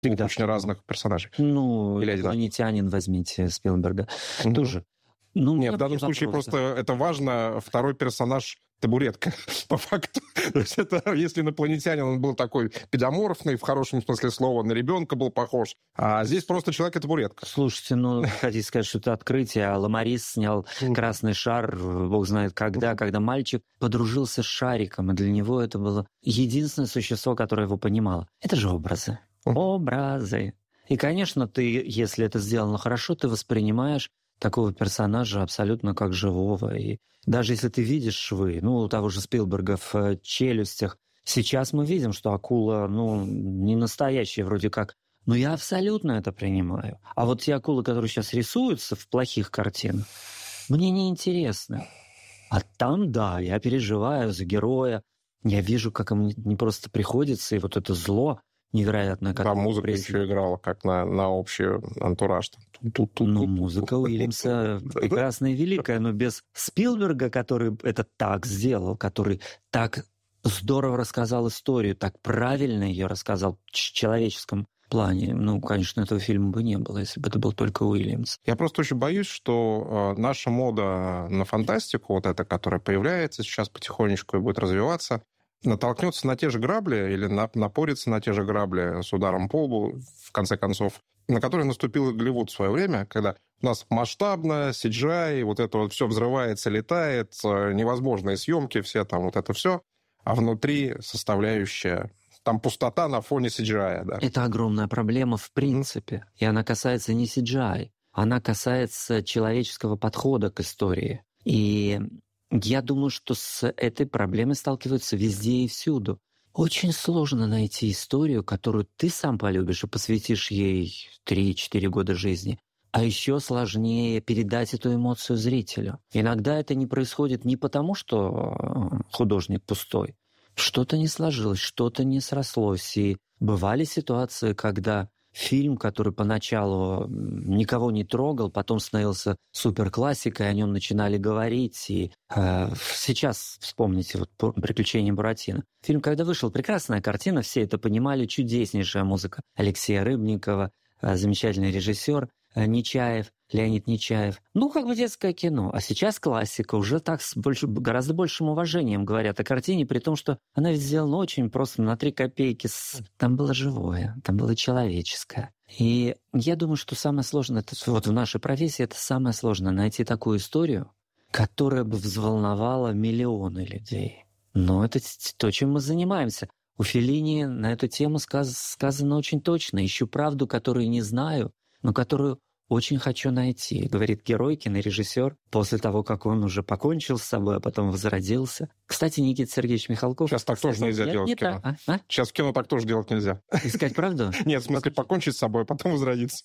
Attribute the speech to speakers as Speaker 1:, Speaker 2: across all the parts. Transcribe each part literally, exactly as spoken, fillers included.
Speaker 1: Всегда.
Speaker 2: Очень разных персонажей.
Speaker 1: Ну,
Speaker 2: Или
Speaker 1: «Инопланетянин» возьмите Спилберга.
Speaker 2: Mm-hmm.
Speaker 1: Тоже. Ну,
Speaker 2: Нет, в данном случае вопрос. Просто это важно. Второй персонаж — табуретка, по факту. То есть это, если инопланетянин, он был такой педоморфный, в хорошем смысле слова, на ребенка был похож. А здесь просто человек и табуретка.
Speaker 1: Слушайте, ну, хотите сказать, что это открытие. А Ламарис снял «Красный шар», бог знает когда, когда мальчик подружился с шариком, и для него это было единственное существо, которое его понимало. Это же образы. Образы. И, конечно, ты, если это сделано хорошо, ты воспринимаешь такого персонажа абсолютно как живого. И даже если ты видишь швы, ну, у того же Спилберга в «Челюстях», сейчас мы видим, что акула, ну, не настоящая вроде как, но я абсолютно это принимаю. А вот те акулы, которые сейчас рисуются в плохих картинах, мне неинтересны. А там, да, я переживаю за героя, я вижу, как ему не просто приходится, и вот это зло невероятное.
Speaker 2: Да, музыка пресс... еще играла, как на, на общий антураж.
Speaker 1: Ну, музыка Уильямса прекрасная и великая, но без Спилберга, который это так сделал, который так здорово рассказал историю, так правильно ее рассказал в человеческом плане, ну, конечно, этого фильма бы не было, если бы это был только Уильямс.
Speaker 2: Я просто очень боюсь, что наша мода на фантастику, вот эта, которая появляется сейчас потихонечку и будет развиваться, натолкнется на те же грабли или напорится на те же грабли с ударом по лбу, в конце концов, на которые наступил Голливуд в свое время, когда у нас масштабно, си джи ай, вот это вот все взрывается, летает, невозможные съемки, все там вот это все, а внутри составляющая, там пустота на фоне си джи ай. Да.
Speaker 1: Это огромная проблема в принципе, mm-hmm. и она касается не си джи ай, она касается человеческого подхода к истории. И я думаю, что с этой проблемой сталкиваются везде и всюду. Очень сложно найти историю, которую ты сам полюбишь и посвятишь ей три-четыре года жизни. А еще сложнее передать эту эмоцию зрителю. Иногда это не происходит не потому, что художник пустой. Что-то не сложилось, что-то не срослось. И бывали ситуации, когда фильм, который поначалу никого не трогал, потом становился суперклассикой, о нем начинали говорить. И э, сейчас вспомните вот «Приключения Буратино». Фильм, когда вышел, прекрасная картина, все это понимали, чудеснейшая музыка Алексея Рыбникова, э, замечательный режиссер э, Нечаев, Леонид Нечаев. Ну, как бы детское кино. А сейчас классика. Уже так с больше, гораздо большим уважением говорят о картине, при том, что она ведь сделана очень просто на три копейки. Там было живое, там было человеческое. И я думаю, что самое сложное, это, вот в нашей профессии это самое сложное, найти такую историю, которая бы взволновала миллионы людей. Но это то, чем мы занимаемся. У Феллини на эту тему сказ- сказано очень точно. Ищу правду, которую не знаю, но которую очень хочу найти, говорит герой, кинорежиссер, после того, как он уже покончил с собой, а потом возродился. Кстати, Никита Сергеевич Михалков...
Speaker 2: Сейчас так тоже нельзя делать в кино.
Speaker 1: А? А?
Speaker 2: Сейчас в кино так тоже делать нельзя.
Speaker 1: Искать правду?
Speaker 2: Нет, в смысле, покончить с собой, а потом возродиться.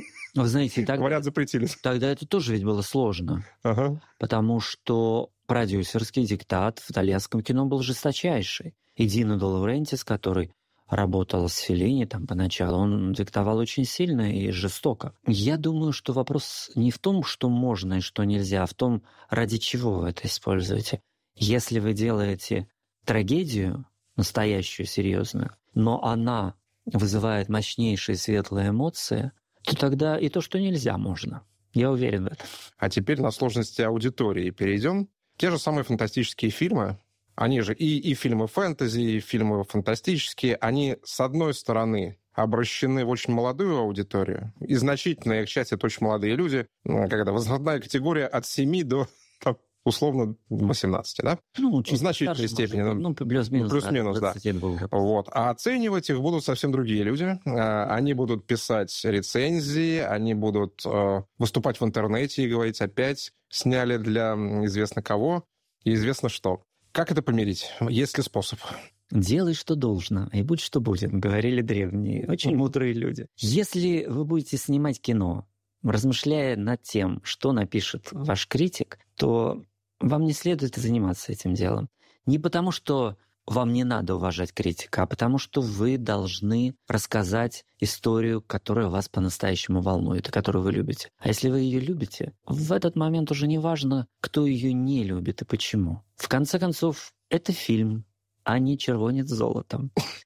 Speaker 1: Вы знаете, тогда...
Speaker 2: Говорят, запретили.
Speaker 1: Тогда это тоже ведь было сложно.
Speaker 2: Ага.
Speaker 1: Потому что продюсерский диктат в итальянском кино был жесточайший. И Дино де Лаурентис, который работал с Феллини там поначалу, он диктовал очень сильно и жестоко. Я думаю, что вопрос не в том, что можно и что нельзя, а в том, ради чего вы это используете. Если вы делаете трагедию, настоящую, серьезную, но она вызывает мощнейшие светлые эмоции, то тогда и то, что нельзя, можно. Я уверен в этом.
Speaker 2: А теперь на сложности аудитории перейдем. Те же самые фантастические фильмы, они же и, и фильмы фэнтези, и фильмы фантастические, они, с одной стороны, обращены в очень молодую аудиторию, и значительная их часть — это очень молодые люди, когда возрастная категория от семи до, там, условно, восемнадцати, да?
Speaker 1: Ну,
Speaker 2: в значительной степени.
Speaker 1: Ну, плюс-минус.
Speaker 2: Плюс-минус, да. Вот. А оценивать их будут совсем другие люди. Они будут писать рецензии, они будут выступать в интернете и говорить: опять сняли для известно кого и известно что. Как это помирить? Есть ли способ?
Speaker 1: «Делай, что должно, и будь, что будет», — говорили древние, очень мудрые люди. Если вы будете снимать кино, размышляя над тем, что напишет ваш критик, то вам не следует заниматься этим делом. Не потому, что вам не надо уважать критика, а потому что вы должны рассказать историю, которая вас по-настоящему волнует и которую вы любите. А если вы ее любите, в этот момент уже не важно, кто ее не любит и почему. В конце концов, это фильм, а не червонец золотом.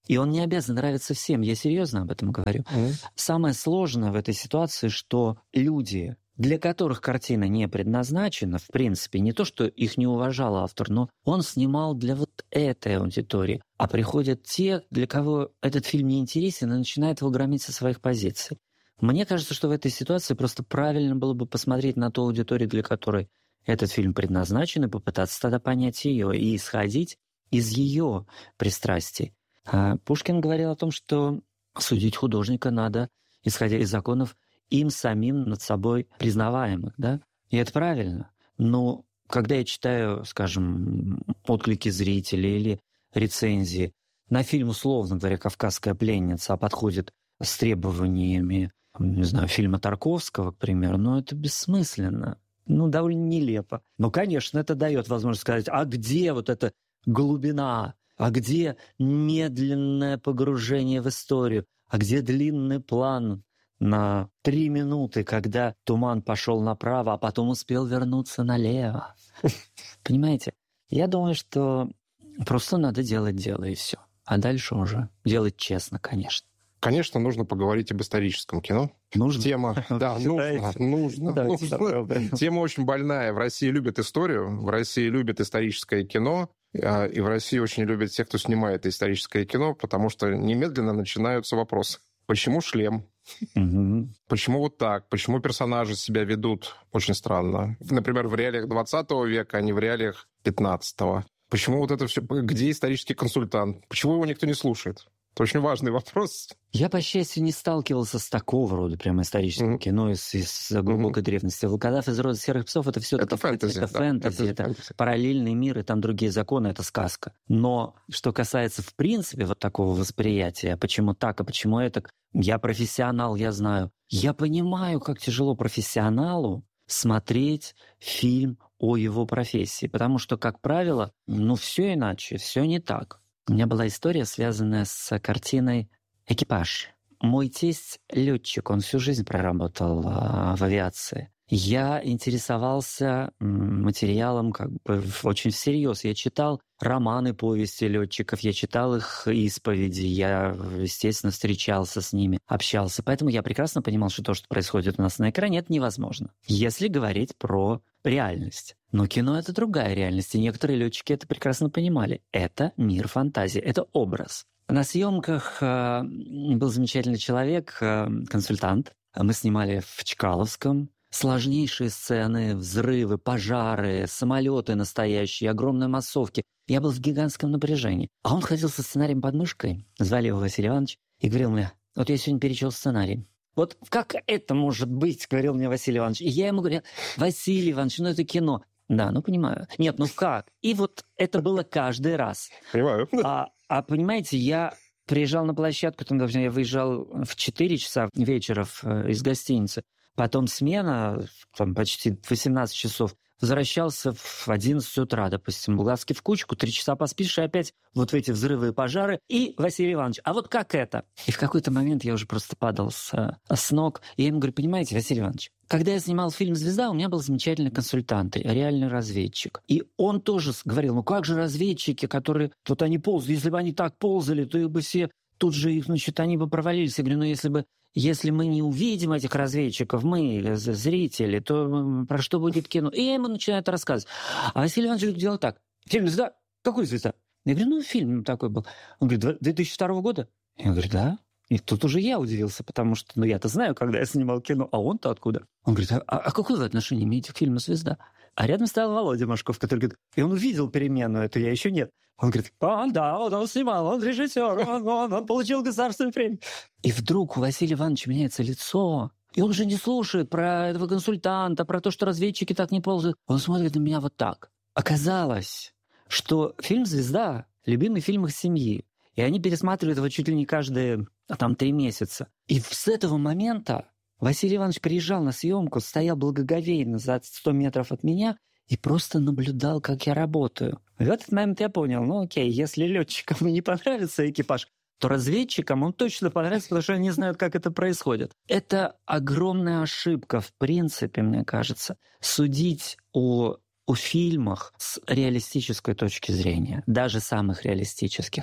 Speaker 1: И он не обязан нравиться всем. Я серьезно об этом говорю. Mm-hmm. Самое сложное в этой ситуации, что люди, для которых картина не предназначена, в принципе, не то, что их не уважал автор, но он снимал для вот этой аудитории. А приходят те, для кого этот фильм не интересен, и начинают его громить со своих позиций. Мне кажется, что в этой ситуации просто правильно было бы посмотреть на ту аудиторию, для которой этот фильм предназначен, и попытаться тогда понять ее, и исходить из ее пристрастий. А Пушкин говорил о том, что судить художника надо, исходя из законов, им самим над собой признаваемых, да? И это правильно. Но когда я читаю, скажем, отклики зрителей или рецензии на фильм, условно говоря, «Кавказская пленница», а подходит с требованиями, не знаю, фильма Тарковского, к примеру, но это бессмысленно. Ну, довольно нелепо. Но, конечно, это дает возможность сказать, а где вот эта глубина, а где медленное погружение в историю, а где длинный план на три минуты, когда туман пошел направо, а потом успел вернуться налево. Понимаете? Я думаю, что просто надо делать дело, и все. А дальше уже делать честно, конечно.
Speaker 2: Конечно, нужно поговорить об историческом кино.
Speaker 1: Нужно?
Speaker 2: Тема, да, нужно, нужно. нужно. Тема очень больная. В России любят историю, в России любят историческое кино, и в России очень любят тех, кто снимает историческое кино, потому что немедленно начинаются вопросы. Почему шлем?
Speaker 1: Угу.
Speaker 2: Почему вот так? Почему персонажи себя ведут очень странно? Например, в реалиях двадцатого века, а не в реалиях пятнадцатого. Почему вот это все? Где исторический консультант? Почему его никто не слушает? Это очень важный вопрос.
Speaker 1: Я, по счастью, не сталкивался с такого рода прямо историческим mm-hmm. кино из, из глубокой mm-hmm. древности. «Волкодав из рода серых псов» — это все-таки
Speaker 2: это фэнтези,
Speaker 1: это,
Speaker 2: да.
Speaker 1: фэнтези, это, это фэнтези. Параллельный мир, и там другие законы, это сказка. Но что касается, в принципе, вот такого восприятия, почему так, а почему это, я профессионал, я знаю. Я понимаю, как тяжело профессионалу смотреть фильм о его профессии, потому что, как правило, ну, все иначе, все не так. У меня была история, связанная с картиной «Экипаж». Мой тесть — летчик, он всю жизнь проработал в авиации. Я интересовался материалом как бы очень всерьез. Я читал романы, повести летчиков, я читал их исповеди, я, естественно, встречался с ними, общался. Поэтому я прекрасно понимал, что то, что происходит у нас на экране, это невозможно, если говорить про реальность. Но кино — это другая реальность, и некоторые летчики это прекрасно понимали. Это мир фантазии, это образ. На съемках э, был замечательный человек, э, консультант. Мы снимали в Чкаловском. Сложнейшие сцены, взрывы, пожары, самолеты настоящие, огромные массовки. Я был в гигантском напряжении. А он ходил со сценарием под мышкой, звали его Василий Иванович, и говорил мне, вот я сегодня перечел сценарий. Вот как это может быть, говорил мне Василий Иванович. И я ему говорю, Василий Иванович, ну это кино. Да, ну понимаю. Нет, ну как? И вот это было каждый раз.
Speaker 2: Понимаю.
Speaker 1: А, а понимаете, я приезжал на площадку, там, допустим, я выезжал в четыре часа вечера из гостиницы, потом смена, там, почти восемнадцать часов, возвращался в одиннадцать утра, допустим, глазки в кучку, три часа поспишь, и опять вот в эти взрывы и пожары, и Василий Иванович, а вот как это? И в какой-то момент я уже просто падал с, с ног, и я ему говорю, понимаете, Василий Иванович, когда я снимал фильм «Звезда», у меня был замечательный консультант, реальный разведчик. И он тоже говорил, ну как же разведчики, которые, вот они ползают, если бы они так ползали, то их бы все, тут же, значит, они бы провалились. Я говорю, ну если бы Если мы не увидим этих разведчиков, мы, зрители, то про что будет кино? И я ему начинаю это рассказывать. А Василий Иванович делал так. Фильм «Звезда»? Какой «Звезда»? Я говорю, ну, фильм такой был. Он говорит, две тысячи второго года? Я говорю, да. И тут уже я удивился, потому что, ну, я-то знаю, когда я снимал кино, а он-то откуда? Он говорит, а, а какое вы отношение имеете к фильму «Звезда»? А рядом стоял Володя Машков, который говорит, и он увидел перемену эту, я еще нет. Он говорит, а, да, он, он снимал, он режиссер, он, он, он получил государственную премию. И вдруг у Василия Ивановича меняется лицо, и он же не слушает про этого консультанта, про то, что разведчики так не ползают. Он смотрит на меня вот так. Оказалось, что фильм «Звезда» — любимый фильм их семьи. И они пересматривают его чуть ли не каждые там, три месяца. И с этого момента Василий Иванович приезжал на съемку, стоял благоговейно за сто метров от меня и просто наблюдал, как я работаю. И в этот момент я понял, ну окей, если летчикам не понравится экипаж, то разведчикам он точно понравится, потому что они знают, как это происходит. Это огромная ошибка, в принципе, мне кажется, судить о, о фильмах с реалистической точки зрения, даже самых реалистических.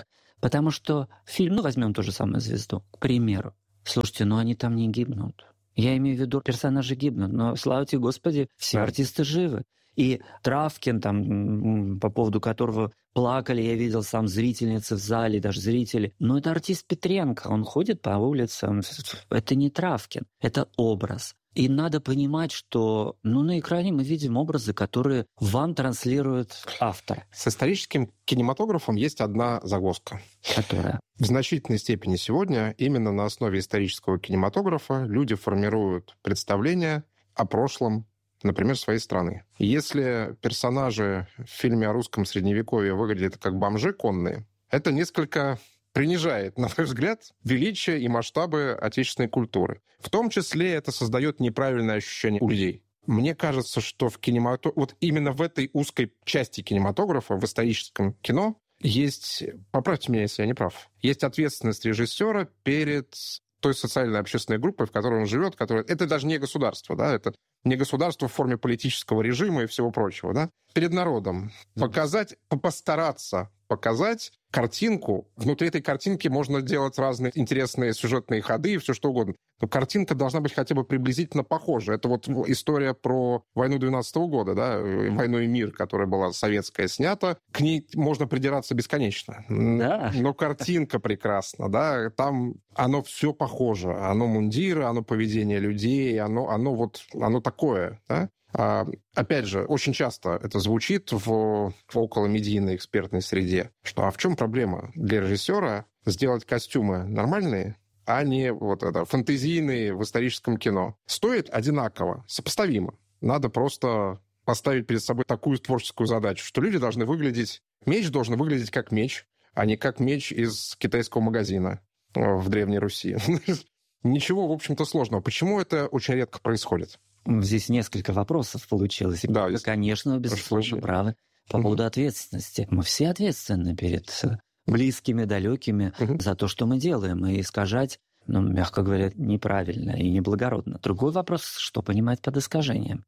Speaker 1: Потому что фильм, ну, возьмем ту же самую «Звезду», к примеру. Слушайте, ну они там не гибнут. Я имею в виду, персонажи гибнут, но, слава тебе, Господи, все
Speaker 2: Да.
Speaker 1: артисты живы. И Травкин, там, по поводу которого плакали, я видел сам зрительницы в зале, даже зрители. Но это артист Петренко, он ходит по улицам. Это не Травкин, это образ. И надо понимать, что ну, на экране мы видим образы, которые вам транслирует автор.
Speaker 2: С историческим кинематографом есть одна загвоздка.
Speaker 1: Которая?
Speaker 2: В значительной степени сегодня именно на основе исторического кинематографа люди формируют представление о прошлом, например, своей страны. Если персонажи в фильме о русском средневековье выглядят как бомжи конные, это несколько принижает, на мой взгляд, величие и масштабы отечественной культуры. В том числе это создает неправильное ощущение у людей. Мне кажется, что в кинематографе, вот именно в этой узкой части кинематографа, в историческом кино, есть, поправьте меня, если я не прав, есть ответственность режиссера перед той социальной общественной группой, в которой он живет, которая... Это даже не государство, да, это не государство в форме политического режима и всего прочего, да, перед народом. Показать, постараться показать картинку. Внутри этой картинки можно делать разные интересные сюжетные ходы и все что угодно. Но картинка должна быть хотя бы приблизительно похожа. Это вот история про войну двенадцатого года, да, «Войну и мир», которая была советская, снята. К ней можно придираться бесконечно.
Speaker 1: Да.
Speaker 2: Но картинка прекрасна, да, там оно все похоже. Оно мундиры, оно поведение людей, оно, оно вот, оно такое, да. А, опять же, очень часто это звучит в, в околомедийной экспертной среде, что а в чем проблема для режиссера сделать костюмы нормальные, а не вот это фэнтезийные в историческом кино? Стоит одинаково, сопоставимо. Надо просто поставить перед собой такую творческую задачу, что люди должны выглядеть... Меч должен выглядеть как меч, а не как меч из китайского магазина в Древней Руси. Ничего, в общем-то, сложного. Почему это очень редко происходит?
Speaker 1: Здесь несколько вопросов получилось.
Speaker 2: Да,
Speaker 1: Вы, конечно, безусловно, правы по поводу угу. ответственности. Мы все ответственны перед близкими, далекими угу. за то, что мы делаем. И искажать, ну, мягко говоря, неправильно и неблагородно. Другой вопрос, что понимать под искажением.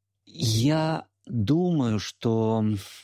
Speaker 1: Я думаю, что...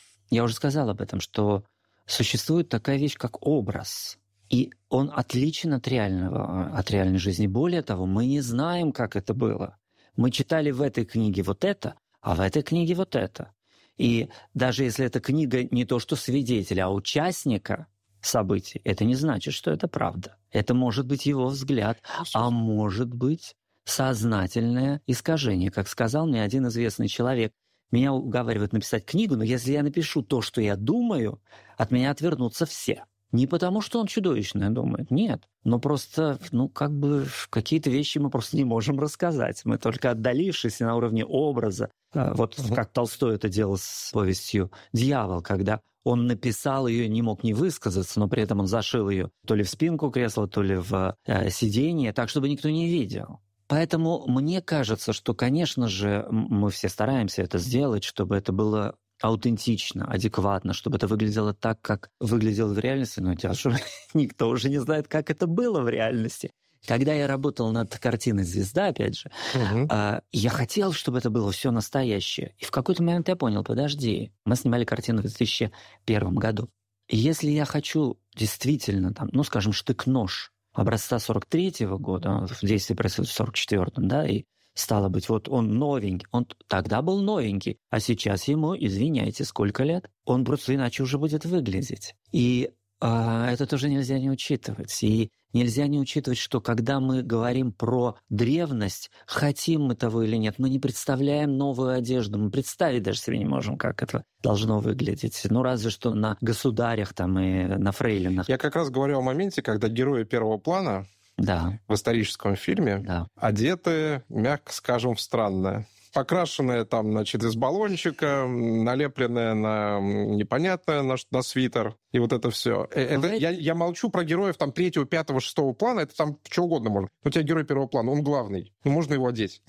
Speaker 1: Я уже сказал об этом, что существует такая вещь, как образ. И он отличен от реального, от реальной жизни. Более того, мы не знаем, как это было. Мы читали в этой книге вот это, а в этой книге вот это. И даже если эта книга не то что свидетеля, а участника событий, это не значит, что это правда. Это может быть его взгляд, а может быть сознательное искажение. Как сказал мне один известный человек, меня уговаривают написать книгу, но если я напишу то, что я думаю, от меня отвернутся все. Не потому, что он чудовищное думает, нет. Но просто, ну, как бы какие-то вещи мы просто не можем рассказать. Мы только отдалившись на уровне образа. Вот угу. как Толстой это делал с повестью «Дьявол», когда он написал ее, не мог не высказаться, но при этом он зашил ее то ли в спинку кресла, то ли в э, сиденье, так, чтобы никто не видел. Поэтому мне кажется, что, конечно же, мы все стараемся это сделать, чтобы это было аутентично, адекватно, чтобы это выглядело так, как выглядело в реальности. Но Тяша, никто уже не знает, как это было в реальности. Когда я работал над картиной «Звезда», опять же, угу. э, я хотел, чтобы это было все настоящее. И в какой-то момент я понял, подожди, мы снимали картину в две тысячи первом году. И если я хочу действительно, там, ну, скажем, штык-нож образца сорок третьего года, в действии происходит в сорок четвёртом, да, и стало быть, вот он новенький, он тогда был новенький, а сейчас ему, извиняйте, сколько лет? Он просто иначе уже будет выглядеть. И э, это тоже нельзя не учитывать. И нельзя не учитывать, что когда мы говорим про древность, хотим мы того или нет, мы не представляем новую одежду, мы представить даже себе не можем, как это должно выглядеть. Ну, разве что на государях там и на фрейлинах.
Speaker 2: Я как раз говорю о моменте, когда герои первого плана
Speaker 1: да.
Speaker 2: в историческом фильме да. одеты, мягко скажем, в странное. Покрашенное там, значит, из баллончика, налепленное на непонятное, на, на свитер. И вот это все. Это, Вы... я, я молчу про героев там третьего, пятого, шестого плана. Это там что угодно можно. Но у тебя герой первого плана, он главный. Ну, можно его одеть.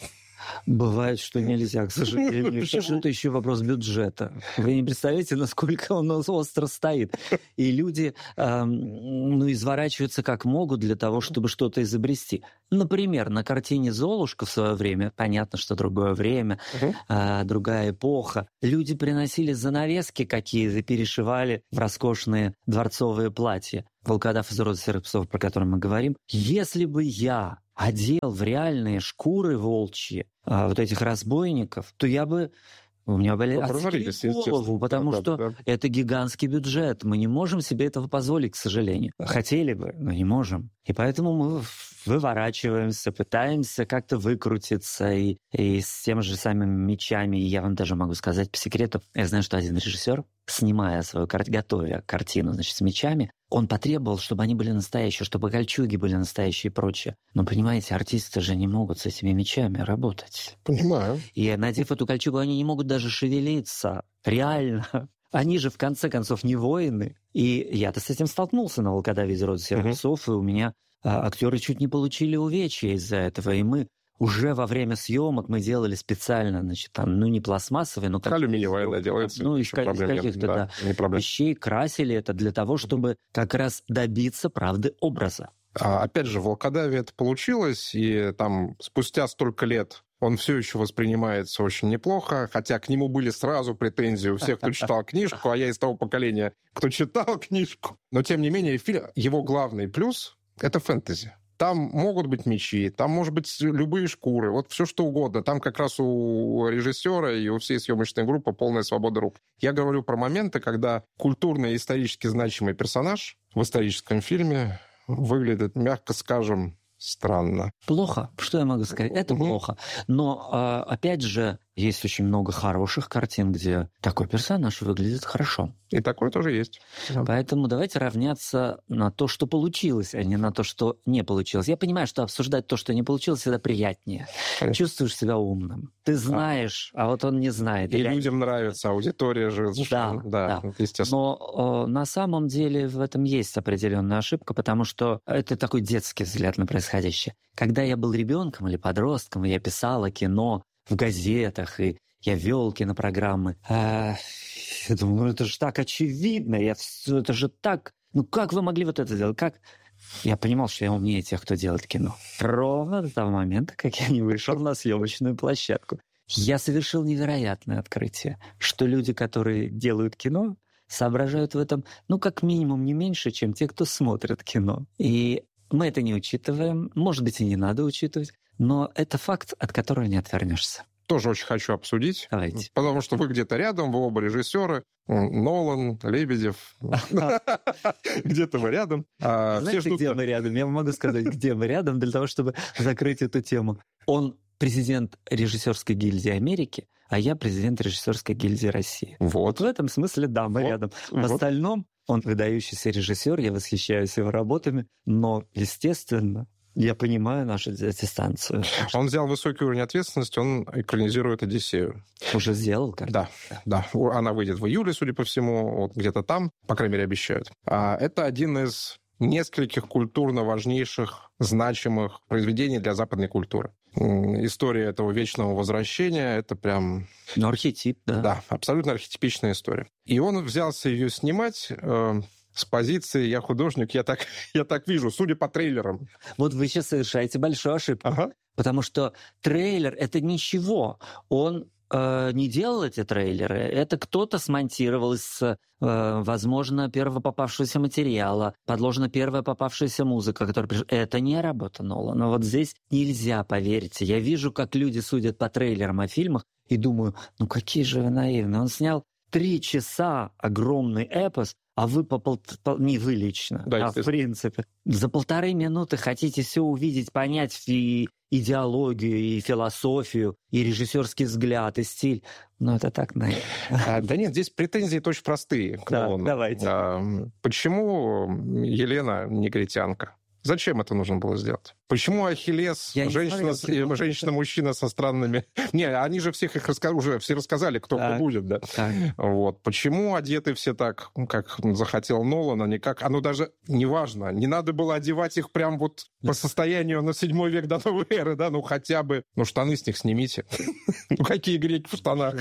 Speaker 1: Бывает, что нельзя, к сожалению. Что-то еще вопрос бюджета. Вы не представляете, насколько он остро стоит. И люди э, ну, изворачиваются как могут для того, чтобы что-то изобрести. Например, на картине «Золушка» в свое время, понятно, что другое время, uh-huh. э, другая эпоха, люди приносили занавески какие-то, перешивали в роскошные дворцовые платья. «Волкодав из рода серых псов», про который мы говорим. Если бы я одел в реальные шкуры волчьи а, вот этих разбойников, то я бы... У меня были отскили голову, потому да, что да, да. это гигантский бюджет. Мы не можем себе этого позволить, к сожалению. Хотели бы, но не можем. И поэтому мы выворачиваемся, пытаемся как-то выкрутиться. И, и с тем же самыми мечами, и я вам даже могу сказать по секрету, я знаю, что один режиссер, снимая свою картину, готовя картину, значит, с мечами, он потребовал, чтобы они были настоящие, чтобы кольчуги были настоящие и прочее. Но, понимаете, артисты же не могут с этими мечами работать.
Speaker 2: Понимаю.
Speaker 1: И, надев эту кольчугу, они не могут даже шевелиться. Реально. Они же, в конце концов, не воины. И я-то с этим столкнулся на «Волкодаве из рода серых псов», и у меня а, актеры чуть не получили увечья из-за этого. И мы уже во время съемок мы делали специально, значит, там, ну, не пластмассовые, но... Как,
Speaker 2: алюминиевая, да, делается.
Speaker 1: Ну, из каких-то, да, да вещей красили это для того, чтобы как раз добиться правды образа.
Speaker 2: А, опять же, в «Волкодаве» это получилось, и там спустя столько лет он все еще воспринимается очень неплохо, хотя к нему были сразу претензии у всех, кто читал книжку, а я из того поколения, кто читал книжку. Но, тем не менее, фильм, его главный плюс — это фэнтези. Там могут быть мечи, там, может быть, любые шкуры, вот все что угодно. Там как раз у режиссера и у всей съемочной группы полная свобода рук. Я говорю про моменты, когда культурно и исторически значимый персонаж в историческом фильме выглядит, мягко скажем, странно.
Speaker 1: Плохо. Что я могу сказать? Это угу. плохо. Но, опять же, есть очень много хороших картин, где такой персонаж выглядит хорошо.
Speaker 2: И такое тоже есть.
Speaker 1: Поэтому давайте равняться на то, что получилось, а не на то, что не получилось. Я понимаю, что обсуждать то, что не получилось, всегда приятнее. Конечно. Чувствуешь себя умным. Ты знаешь, а, а вот он не знает.
Speaker 2: И Или... людям нравится, аудитория же...
Speaker 1: Да, да, да.
Speaker 2: Естественно.
Speaker 1: Но э, на самом деле в этом есть определенная ошибка, потому что это такой детский взгляд на происходящее. Когда я был ребенком или подростком, и я писала кино в газетах, и я вел кинопрограммы, а, я думаю, ну это же так очевидно, я, это же так... Ну как вы могли вот это делать? Как... Я понимал, что я умнее тех, кто делает кино. Ровно до того момента, как я не вышел на съемочную площадку. Я совершил невероятное открытие, что люди, которые делают кино, соображают в этом, ну, как минимум, не меньше, чем те, кто смотрит кино. И мы это не учитываем, может быть, и не надо учитывать, но это факт, от которого не отвернешься.
Speaker 2: Тоже очень хочу обсудить.
Speaker 1: Давайте.
Speaker 2: Потому что вы где-то рядом, вы оба режиссеры. Нолан, Лебедев. Где-то вы рядом.
Speaker 1: Знаете, где мы рядом? Я могу сказать, где мы рядом, для того, чтобы закрыть эту тему. Он президент режиссерской гильдии Америки, а я президент режиссерской гильдии России.
Speaker 2: Вот.
Speaker 1: В этом смысле, да, мы
Speaker 2: вот.
Speaker 1: рядом. В
Speaker 2: вот.
Speaker 1: остальном он выдающийся режиссер, я восхищаюсь его работами, но, естественно, я понимаю нашу дистанцию.
Speaker 2: Он взял высокий уровень ответственности, он экранизирует «Одиссею».
Speaker 1: Уже сделал, как?
Speaker 2: Да, да. Она выйдет в июле, судя по всему, вот где-то там, по крайней мере, обещают. А это один из нескольких культурно важнейших, значимых произведений для западной культуры. История этого вечного возвращения — это прям...
Speaker 1: Ну, архетип, да.
Speaker 2: Да, абсолютно архетипичная история. И он взялся ее снимать... Э, с позиции «я художник, я так, я так вижу», судя по трейлерам.
Speaker 1: Вот вы сейчас совершаете большую ошибку.
Speaker 2: Ага.
Speaker 1: Потому что трейлер — это ничего. Он э, не делал эти трейлеры. Это кто-то смонтировал из, э, возможно, первого попавшегося материала, подложена первая попавшаяся музыка, которая пришла. Это не работа Нолана. Вот здесь нельзя, поверьте. Я вижу, как люди судят по трейлерам о фильмах, и думаю, ну какие же вы наивные. Он снял три часа огромный эпос, а вы по пол... не вы лично,
Speaker 2: да,
Speaker 1: а в принципе. За полторы минуты хотите все увидеть, понять и идеологию, и философию, и режиссерский взгляд, и стиль. Но это так, наверное.
Speaker 2: А, да нет, здесь претензии-то очень простые к
Speaker 1: да,
Speaker 2: Нолану.
Speaker 1: Давайте.
Speaker 2: А, почему Елена негритянка? Зачем это нужно было сделать? Почему Ахиллес, женщина, смотрел, женщина-мужчина со странными... Не, они же всех их раска... уже все рассказали, кто так, кто будет, да? Вот. Почему одеты все так, как захотел Нолан, а не как... Оно даже не важно. Не надо было одевать их прям вот по состоянию на седьмой век до новой эры, да? Ну, хотя бы... Ну, штаны с них снимите. Ну, какие греки в штанах?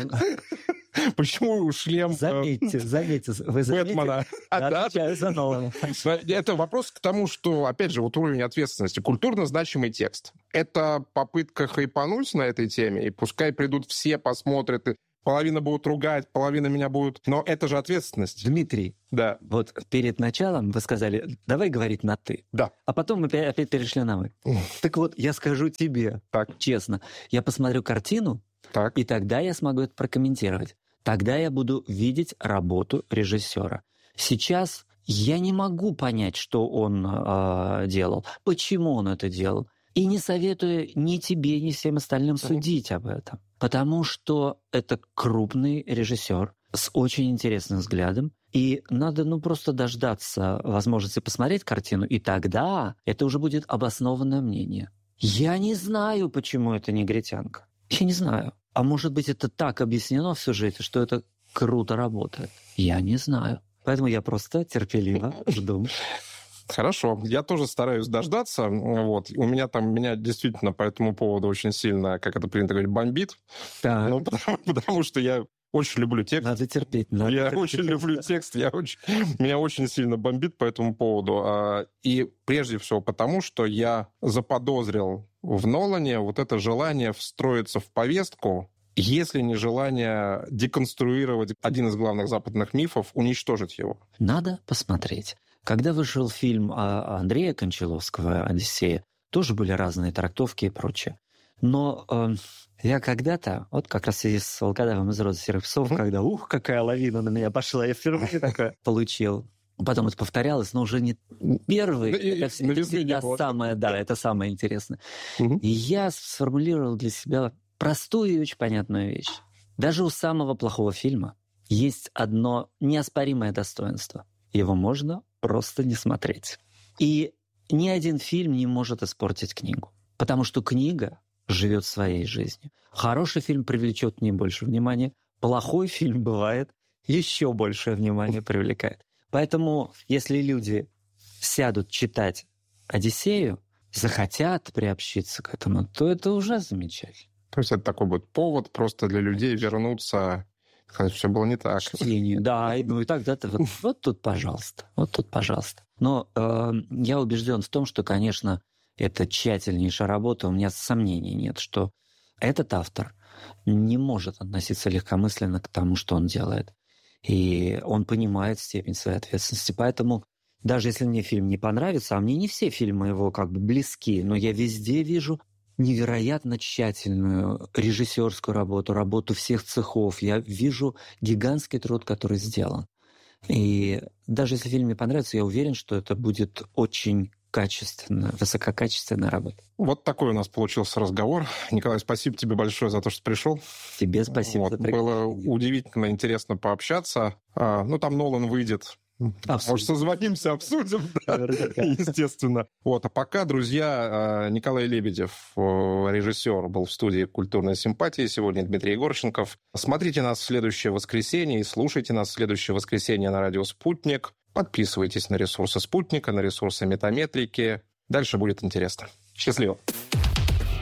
Speaker 2: Почему шлем
Speaker 1: заметьте, заметьте, вы заметите,
Speaker 2: Бэтмена?
Speaker 1: Отвечаю за Нолана.
Speaker 2: Это вопрос к тому, что, опять же, вот уровень ответственности. Культурно значимый текст. Это попытка хайпануть на этой теме, и пускай придут все, посмотрят, и половина будут ругать, половина меня будут... Но это же ответственность.
Speaker 1: Дмитрий,
Speaker 2: да.
Speaker 1: Вот перед началом вы сказали, давай говорить на «ты».
Speaker 2: Да.
Speaker 1: А потом мы опять, опять перешли на «вы». Так вот, я скажу тебе,
Speaker 2: так.
Speaker 1: честно, я посмотрю картину,
Speaker 2: так.
Speaker 1: и тогда я смогу это прокомментировать. Тогда я буду видеть работу режиссера. Сейчас я не могу понять, что он э, делал, почему он это делал. И не советую ни тебе, ни всем остальным судить об этом. Потому что это крупный режиссер с очень интересным взглядом. И надо ну, просто дождаться возможности посмотреть картину, и тогда это уже будет обоснованное мнение. Я не знаю, почему это негритянка. Я не знаю. А может быть, это так объяснено в сюжете, что это круто работает? Я не знаю. Поэтому я просто терпеливо жду.
Speaker 2: Хорошо. Я тоже стараюсь дождаться. Вот. У меня там, меня действительно по этому поводу очень сильно, как это принято говорить, бомбит.
Speaker 1: Так.
Speaker 2: Ну, потому, потому что я очень люблю текст.
Speaker 1: Надо терпеть. Надо
Speaker 2: я
Speaker 1: терпеть.
Speaker 2: очень люблю текст. Я очень, меня очень сильно бомбит по этому поводу. И прежде всего потому, что я заподозрил в Нолане вот это желание встроиться в повестку, если не желание деконструировать один из главных западных мифов, уничтожить его.
Speaker 1: Надо посмотреть. Когда вышел фильм Андрея Кончаловского «Одиссея», тоже были разные трактовки и прочее. Но э, я когда-то, вот как раз и с «Волкодавом из рода серых псов», mm-hmm. когда, ух, какая лавина на меня пошла, я впервые такое получил. Потом это повторялось, но уже не первый. Это всегда самое, да, это самое интересное. И я сформулировал для себя простую и очень понятную вещь. Даже у самого плохого фильма есть одно неоспоримое достоинство. Его можно просто не смотреть. И ни один фильм не может испортить книгу. Потому что книга живет своей жизнью. Хороший фильм привлечет не больше внимания. Плохой фильм, бывает, еще большее внимание привлекает. Поэтому, если люди сядут читать «Одиссею», захотят приобщиться к этому, то это уже замечательно.
Speaker 2: То есть это такой будет повод просто для людей вернуться, сказать, все было не так.
Speaker 1: Чтению, да, и, ну и так, да, вот, вот тут, пожалуйста, вот тут, пожалуйста. Но э, я убежден в том, что, конечно, это тщательнейшая работа, у меня сомнений нет, что этот автор не может относиться легкомысленно к тому, что он делает. И он понимает степень своей ответственности. Поэтому даже если мне фильм не понравится, а мне не все фильмы его как бы близки, но я везде вижу невероятно тщательную режиссерскую работу, работу всех цехов. Я вижу гигантский труд, который сделан. И даже если фильм не понравится, я уверен, что это будет очень качественная, высококачественная работа.
Speaker 2: Вот такой у нас получился разговор. Николай, спасибо тебе большое за то, что пришел.
Speaker 1: Тебе спасибо.
Speaker 2: Вот, за было удивительно интересно пообщаться. А, ну, там Нолан выйдет. Обсудим. Может, созвонимся, обсудим, да, естественно. Вот, а пока, друзья, Николай Лебедев, режиссер, был в студии «Культурной симпатии». Сегодня Дмитрий Егорченков. Смотрите нас в следующее воскресенье и слушайте нас в следующее воскресенье на радио «Спутник». Подписывайтесь на ресурсы «Спутника», на ресурсы «Метаметрики». Дальше будет интересно. Счастливо.